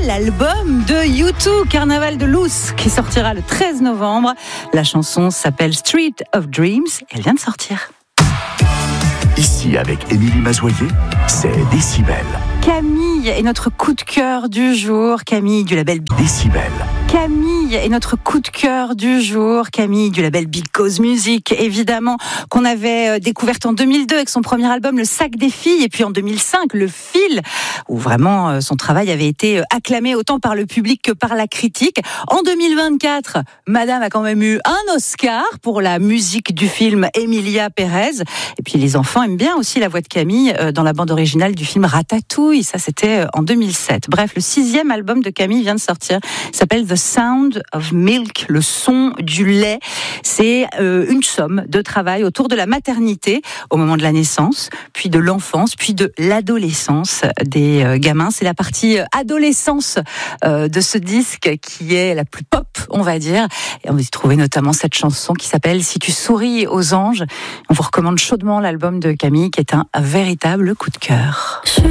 l'album de U2, Carnaval de Loose, qui sortira le 13 novembre. La chanson s'appelle Street of Dreams et elle vient de sortir. Ici, avec Émilie Mazoyer, c'est Décibel. Camille est notre coup de cœur du jour. Camille du label Décibel. Camille est notre coup de cœur du jour. Camille du label Because Music, évidemment, qu'on avait découverte en 2002 avec son premier album Le Sac des filles, et puis en 2005 Le Fil, où vraiment son travail avait été acclamé autant par le public que par la critique. En 2024, Madame a quand même eu un Oscar pour la musique du film Emilia Pérez. Et puis les enfants aiment bien aussi la voix de Camille dans la bande originale du film Ratatouille. Ça, c'était en 2007. Bref, le 6e album de Camille vient de sortir. Il s'appelle The Sound of Milk, le son du lait. C'est une somme de travail autour de la maternité au moment de la naissance, puis de l'enfance, puis de l'adolescence des gamins. C'est la partie adolescence de ce disque qui est la plus pop, on va dire. Et on va y trouver notamment cette chanson qui s'appelle Si tu souris aux anges. On vous recommande chaudement l'album de Camille qui est un véritable coup de cœur.